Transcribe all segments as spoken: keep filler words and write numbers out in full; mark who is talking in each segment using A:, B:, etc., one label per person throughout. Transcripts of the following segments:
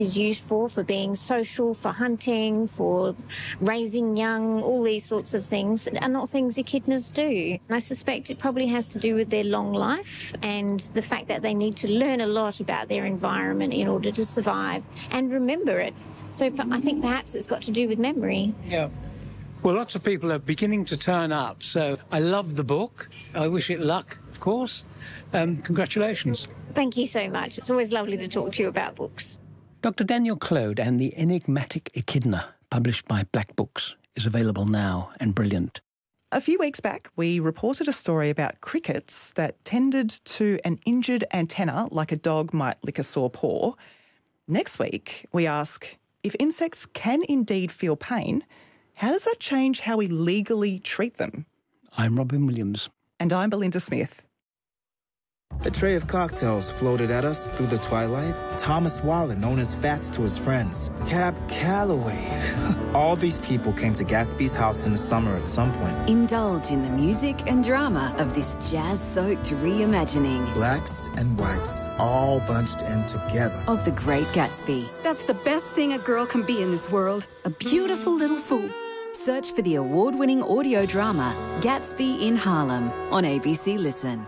A: is used for, for being social, for hunting, for raising young, all these sorts of things are not things echidnas do. And I suspect it probably has to do with their long life and the fact that they need to learn a lot about their environment in order to survive and remember it. So I think perhaps it's got to do with memory.
B: Yeah. Well, lots of people are beginning to turn up, so I love the book. I wish it luck, of course. Um, congratulations.
A: Thank you so much. It's always lovely to talk to you about books.
B: Doctor Daniel Clode and the Enigmatic Echidna, published by Black Books, is available now and brilliant.
C: A few weeks back, we reported a story about crickets that tended to an injured antenna like a dog might lick a sore paw. Next week, we ask, if insects can indeed feel pain, how does that change how we legally treat them?
B: I'm Robin Williams.
C: And I'm Belinda Smith.
D: A tray of cocktails floated at us through the twilight. Thomas Waller, known as Fats to his friends. Cab Calloway. All these people came to Gatsby's house in the summer at some point.
E: Indulge in the music and drama of this jazz-soaked reimagining.
D: Blacks and whites all bunched in together.
E: Of The Great Gatsby.
F: That's the best thing a girl can be in this world. A beautiful little fool.
E: Search for the award-winning audio drama Gatsby in Harlem on A B C Listen.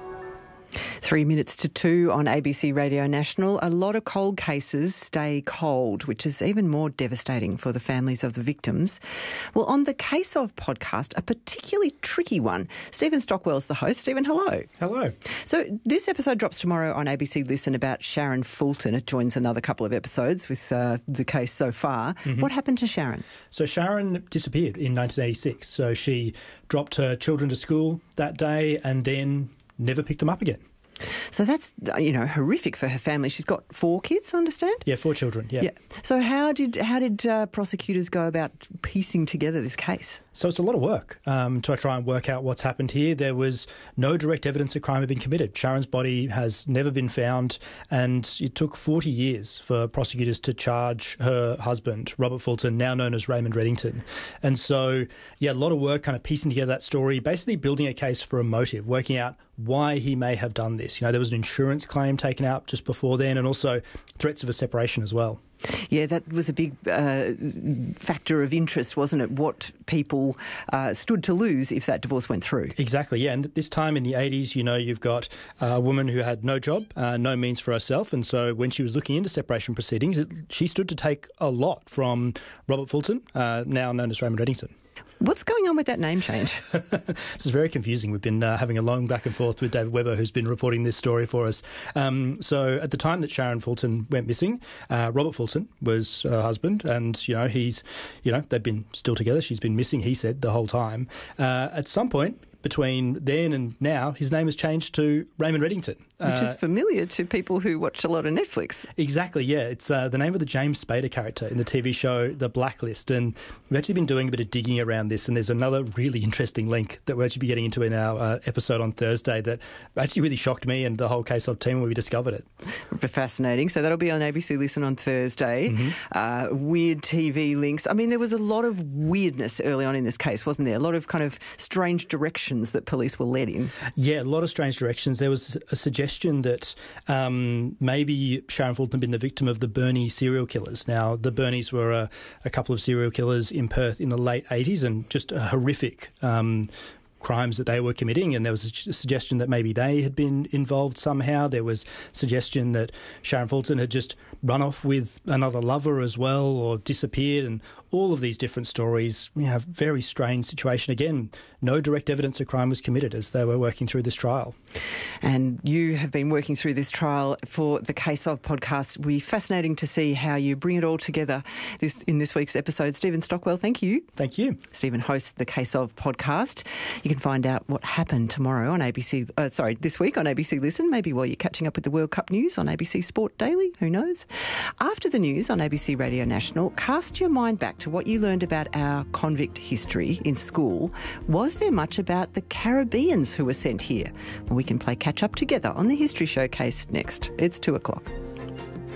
G: Three minutes to two on A B C Radio National. A lot of cold cases stay cold, which is even more devastating for the families of the victims. Well, on the Case Of podcast, a particularly tricky one. Stephen Stockwell's the host. Stephen, hello.
H: Hello.
G: So this episode drops tomorrow on A B C Listen about Sharon Fulton. It joins another couple of episodes with uh, the case so far. Mm-hmm. What happened to Sharon?
H: So Sharon disappeared in nineteen eighty-six. So she dropped her children to school that day and then never picked them up again.
G: So that's, you know, horrific for her family. She's got four kids, I understand?
H: Yeah, four children, yeah.
G: yeah. So how did how did uh, prosecutors go about piecing together this case?
H: So it's a lot of work um, to try and work out what's happened here. There was no direct evidence a crime had been committed. Sharon's body has never been found, and it took forty years for prosecutors to charge her husband, Robert Fulton, now known as Raymond Reddington. And so, yeah, a lot of work kind of piecing together that story, basically building a case for a motive, working out why he may have done this. You know, there was an insurance claim taken out just before then, and also threats of a separation as well.
G: Yeah, that was a big uh, factor of interest, wasn't it? What people uh, stood to lose if that divorce went through.
H: Exactly, yeah. And this time in the eighties, you know, you've got a woman who had no job, uh, no means for herself. And so when she was looking into separation proceedings, it, she stood to take a lot from Robert Fulton, uh, now known as Raymond Reddington.
G: What's going on with that name change?
H: This is very confusing. We've been uh, having a long back and forth with David Webber, who's been reporting this story for us. Um, so at the time that Sharon Fulton went missing, uh, Robert Fulton was her husband, and, you know, he's, you know, they've been still together. She's been missing, he said, the whole time. Uh, at some point between then and now, his name has changed to Raymond Reddington.
G: Which is familiar to people who watch a lot of Netflix.
H: Exactly, yeah. It's uh, the name of the James Spader character in the T V show The Blacklist. And we've actually been doing a bit of digging around this, and there's another really interesting link that we'll actually be getting into in our uh, episode on Thursday that actually really shocked me and the whole Case Of team when we discovered it.
G: Fascinating. So that'll be on A B C Listen on Thursday. Mm-hmm. Uh, weird T V links. I mean, there was a lot of weirdness early on in this case, wasn't there? A lot of kind of strange directions that police were led in.
H: Yeah, a lot of strange directions. There was a suggestion that um, maybe Sharon Fulton had been the victim of the Burnie serial killers. Now, the Burnies were a, a couple of serial killers in Perth in the late eighties, and just a horrific um crimes that they were committing, and there was a suggestion that maybe they had been involved somehow. There was suggestion that Sharon Fulton had just run off with another lover as well, or disappeared, and all of these different stories. You know, very strange situation. Again, no direct evidence a crime was committed as they were working through this trial.
G: And you have been working through this trial for the Case Of podcast. It'll be fascinating to see how you bring it all together this, in this week's episode. Stephen Stockwell, thank you.
H: Thank you.
G: Stephen hosts the Case Of podcast. You can find out what happened tomorrow on A B C, uh, sorry, this week on A B C Listen, maybe while you're catching up with the World Cup news on A B C Sport Daily, who knows. After the news on A B C Radio National, cast your mind back to what you learned about our convict history in school. Was there much about the Caribbeans who were sent here? Well, we can play catch up together on the History Showcase next. It's two o'clock.